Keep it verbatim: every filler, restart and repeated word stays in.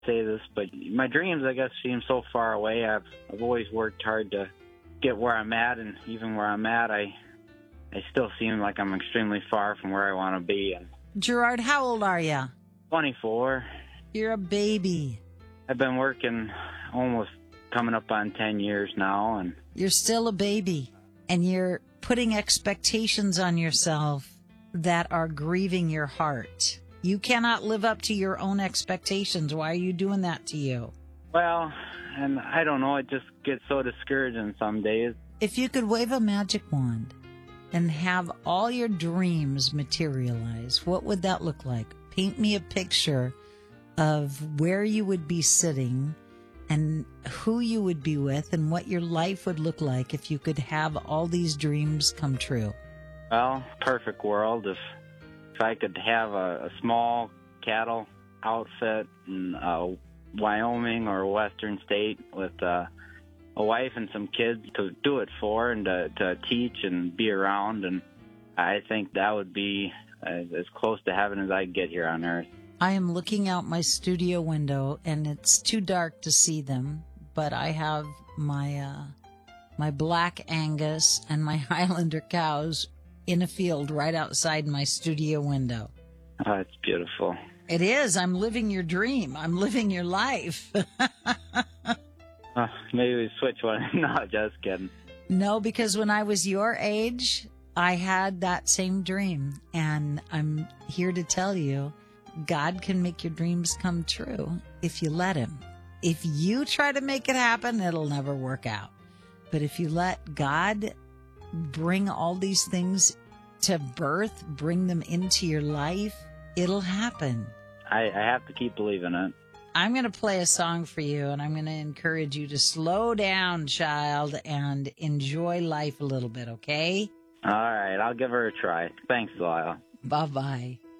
say this, but my dreams, I guess, seem so far away. I've I've always worked hard to get where I'm at, and even where I'm at, I I still seem like I'm extremely far from where I want to be. And Gerard, how old are you? twenty-four. You're a baby. I've been working almost coming up on ten years now, and You're still a baby, and you're putting expectations on yourself that are grieving your heart. You cannot live up to your own expectations. Why are you doing that to you? well, and I don't know, it just gets so discouraging some days. If you could wave a magic wand and have all your dreams materialize, what would that look like? Paint me a picture of where you would be sitting and who you would be with and what your life would look like if you could have all these dreams come true. Well, perfect world. If if I could have a, a small cattle outfit in uh, Wyoming or a western state with uh, a wife and some kids to do it for and to, to teach and be around, and I think that would be as, as close to heaven as I could get here on earth. I am looking out my studio window, and it's too dark to see them, but I have my uh, my Black Angus and my Highlander cows in a field right outside my studio window. Oh, it's beautiful. It is. I'm living your dream. I'm living your life. Uh, maybe we switch one. No, just kidding. No, because when I was your age, I had that same dream, and I'm here to tell you, God can make your dreams come true if you let him. If you try to make it happen, it'll never work out. But if you let God bring all these things to birth, bring them into your life, it'll happen. I, I have to keep believing it. I'm going to play a song for you, and I'm going to encourage you to slow down, child, and enjoy life a little bit, okay? All right, I'll give her a try. Thanks, Lyle. Bye-bye.